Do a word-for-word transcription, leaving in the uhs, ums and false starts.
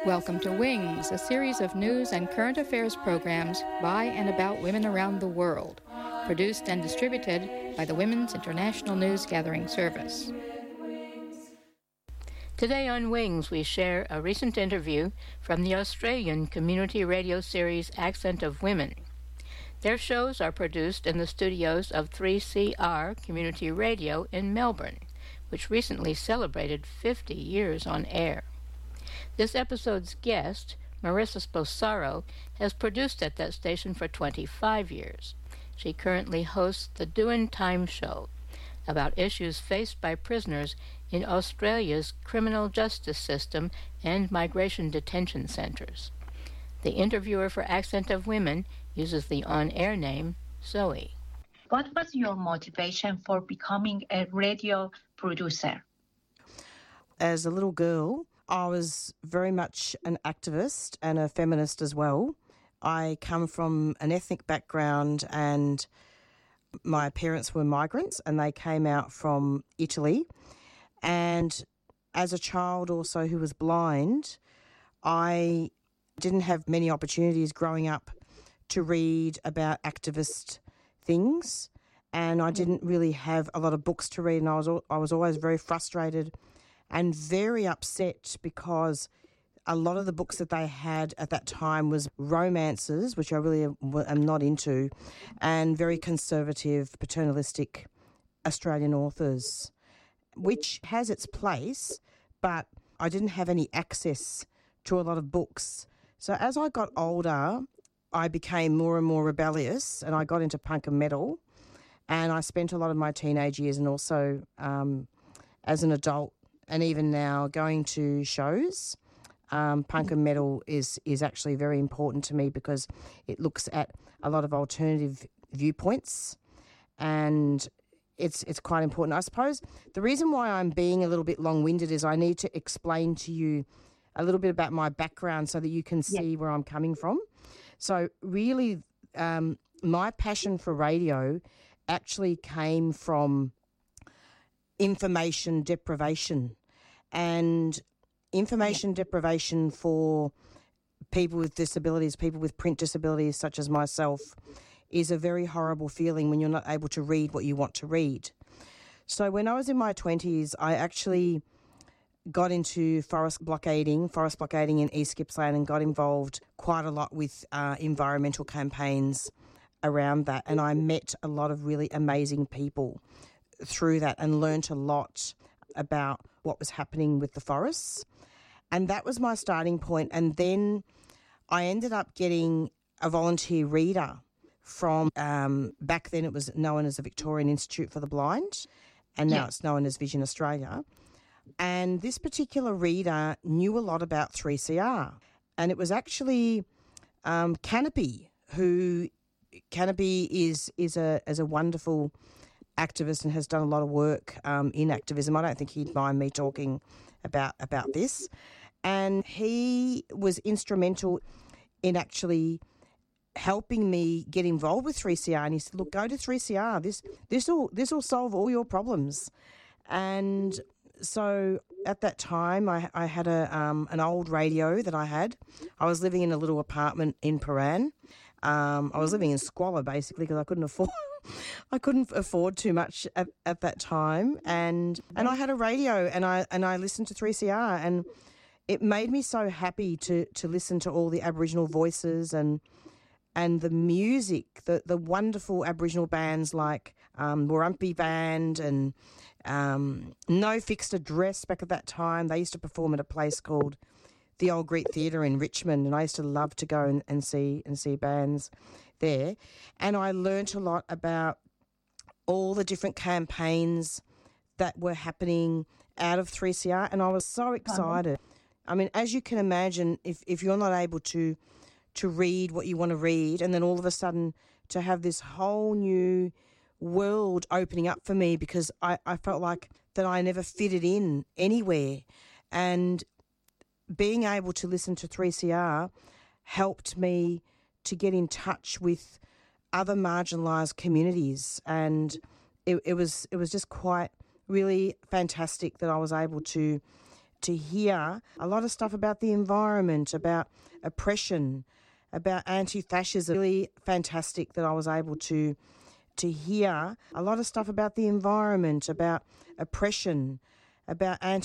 Welcome to Wings, a series of news and current affairs programs by and about women around the world, produced and distributed by the Women's International News Gathering Service. Today on Wings, we share a recent interview from the Australian community radio series Accent of Women. Their shows are produced in the studios of three C R Community Radio in Melbourne, which recently celebrated fifty years on air. This episode's guest, Marissa Sposaro, has produced at that station for twenty-five years. She currently hosts the Doin' Time Show, about issues faced by prisoners in Australia's criminal justice system and migration detention centres. The interviewer for Accent of Women uses the on-air name Zoe. What was your motivation for becoming a radio producer? As a little girl, I was very much an activist and a feminist as well. I come from an ethnic background and my parents were migrants and they came out from Italy. And as a child also who was blind, I didn't have many opportunities growing up to read about activist things, and I didn't really have a lot of books to read, and I was I was always very frustrated and very upset because a lot of the books that they had at that time was romances, which I really am not into, and very conservative, paternalistic Australian authors, which has its place, but I didn't have any access to a lot of books. So as I got older, I became more and more rebellious and I got into punk and metal, and I spent a lot of my teenage years and also um, as an adult and even now going to shows. Um, punk and metal is, is actually very important to me because it looks at a lot of alternative viewpoints, and it's it's quite important. I suppose the reason why I'm being a little bit long-winded is I need to explain to you a little bit about my background so that you can see yeah. where I'm coming from. So really, um, my passion for radio actually came from information deprivation, and information yeah. deprivation for people with disabilities, people with print disabilities such as myself, is a very horrible feeling when you're not able to read what you want to read. So when I was in my twenties, I actually got into forest blockading, forest blockading in East Gippsland, and got involved quite a lot with uh, environmental campaigns around that. And I met a lot of really amazing people through that and learnt a lot about what was happening with the forests. And that was my starting point. And then I ended up getting a volunteer reader from, um, back then it was known as the Victorian Institute for the Blind, and now yeah. it's known as Vision Australia. And this particular reader knew a lot about three C R. And it was actually um, Canopy, who Canopy is is a is a wonderful activist and has done a lot of work um, in activism. I don't think he'd mind me talking about about this. And he was instrumental in actually helping me get involved with three C R. And he said, "Look, go to three C R. This this will this will solve all your problems." And so at that time, I, I had a um, an old radio that I had. I was living in a little apartment in Paran. Um, I was living in squalor basically because I couldn't afford I couldn't afford too much at, at that time. And and I had a radio, and I and I listened to three C R, and it made me so happy to to listen to all the Aboriginal voices and and the music, the the wonderful Aboriginal bands like um, Warumpi Band and um, No Fixed Address back at that time. They used to perform at a place called the Old Greek Theatre in Richmond, and I used to love to go and, and see and see bands there. And I learnt a lot about all the different campaigns that were happening out of three C R, and I was so excited. I mean, as you can imagine, if, if you're not able to to read what you want to read, and then all of a sudden to have this whole new world opening up for me, because I, I felt like that I never fitted in anywhere. And being able to listen to three C R helped me to get in touch with other marginalised communities, and it, it was it was just quite really fantastic that I was able to to hear a lot of stuff about the environment, about oppression, about anti-fascism. Really fantastic that I was able to to hear a lot of stuff about the environment, about oppression, about anti